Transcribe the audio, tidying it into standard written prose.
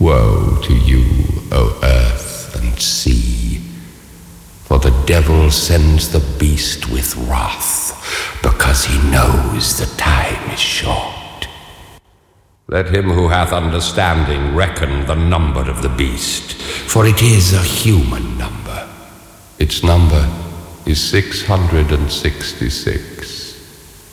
Woe to you, O earth and sea, for the devil sends the beast with wrath, because he knows the time is short. Let him who hath understanding reckon the number of the beast, for it is a human number. Its number is 666.